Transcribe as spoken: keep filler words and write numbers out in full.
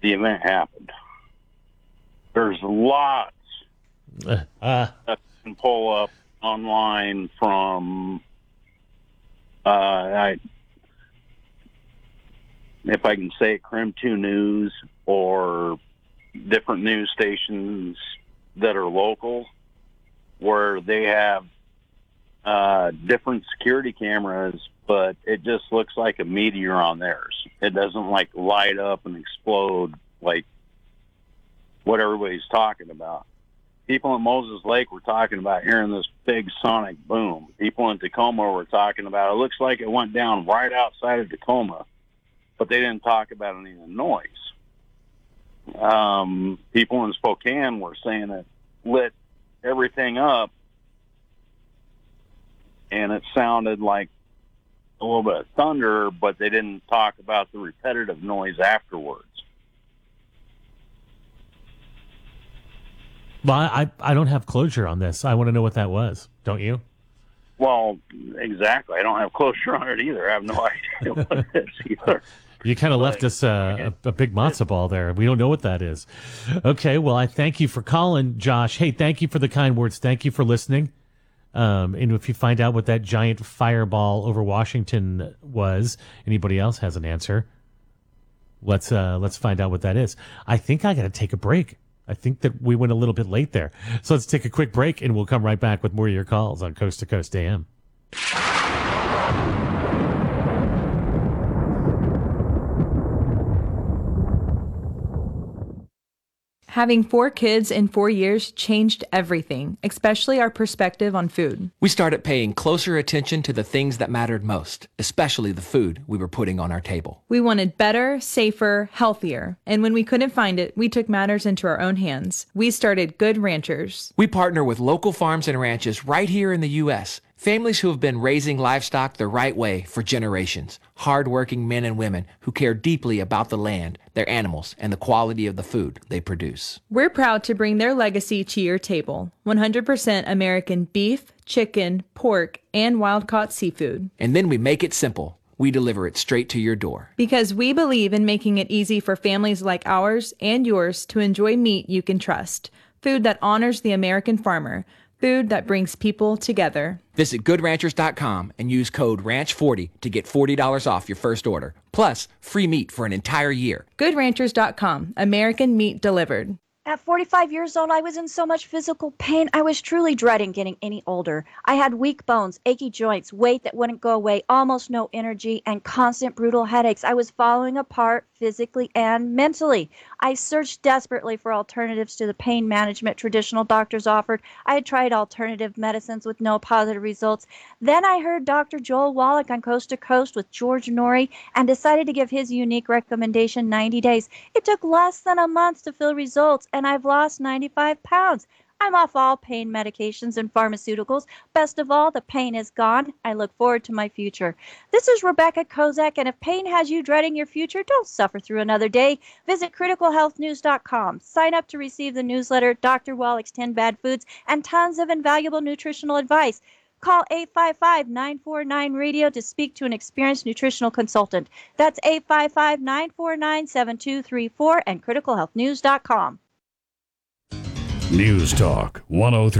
the event happened. There's lots Uh, uh, that you can pull up online from, uh, I, if I can say it, Crim two News or different news stations that are local, where they have uh, different security cameras, but it just looks like a meteor on theirs. It doesn't like light up and explode like what everybody's talking about. People in Moses Lake were talking about hearing this big sonic boom. People in Tacoma were talking about it looks like it went down right outside of Tacoma, but they didn't talk about any of the noise. Um, people in Spokane were saying it lit everything up, and it sounded like a little bit of thunder, but they didn't talk about the repetitive noise afterwards. well, I, I don't have closure on this. I want to know what that was. Don't you? Well, exactly. I don't have closure on it either. I have no idea what it is either. You kind of left us uh, a, a big matzo ball there. We don't know what that is. Okay, well, I thank you for calling, Josh. Hey, thank you for the kind words. Thank you for listening. Um, and if you find out what that giant fireball over Washington was, anybody else has an answer, let's uh, let's find out what that is. I think I got to take a break. I think that we went a little bit late there. So let's take a quick break, and we'll come right back with more of your calls on Coast to Coast A M. Having four kids in four years changed everything, especially our perspective on food. We started paying closer attention to the things that mattered most, especially the food we were putting on our table. We wanted better, safer, healthier. And when we couldn't find it, we took matters into our own hands. We started Good Ranchers. We partner with local farms and ranches right here in the U S, families who have been raising livestock the right way for generations. Hard-working men and women who care deeply about the land, their animals, and the quality of the food they produce. We're proud to bring their legacy to your table. one hundred percent American beef, chicken, pork, and wild-caught seafood. And then we make it simple. We deliver it straight to your door. Because we believe in making it easy for families like ours and yours to enjoy meat you can trust. Food that honors the American farmer. Food that brings people together. Visit good ranchers dot com and use code ranch forty to get forty dollars off your first order. Plus, free meat for an entire year. good ranchers dot com. American meat delivered. At forty-five years old, I was in so much physical pain. I was truly dreading getting any older. I had weak bones, achy joints, weight that wouldn't go away, almost no energy, and constant brutal headaches. I was falling apart physically and mentally. I searched desperately for alternatives to the pain management traditional doctors offered. I had tried alternative medicines with no positive results. Then I heard Doctor Joel Wallach on Coast to Coast with George Norrie and decided to give his unique recommendation ninety days. It took less than a month to feel results, and I've lost ninety-five pounds. I'm off all pain medications and pharmaceuticals. Best of all, the pain is gone. I look forward to my future. This is Rebecca Kozak, and if pain has you dreading your future, don't suffer through another day. Visit critical health news dot com. Sign up to receive the newsletter, Doctor Wallach's ten Bad Foods, and tons of invaluable nutritional advice. Call eight five five, nine four nine, radio to speak to an experienced nutritional consultant. That's eight five five, nine four nine, seven two three four and critical health news dot com. News Talk one oh three.